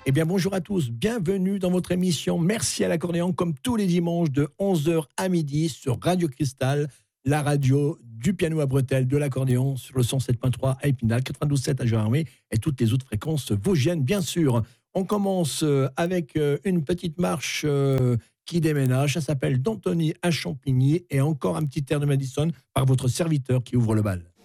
Eh bien, bonjour à tous, bienvenue dans votre émission Merci à l'accordéon, comme tous les dimanches de 11h à midi sur Radio Cristal, la radio du piano à bretelles, de l'accordéon sur le 107.3 à Épinal, 92.7 à Gérardmer et toutes les autres fréquences vosgiennes, bien sûr. On commence avec une petite marche qui déménage, ça s'appelle d'Antony à Champigny et encore un petit air de Madison par votre serviteur qui ouvre le bal.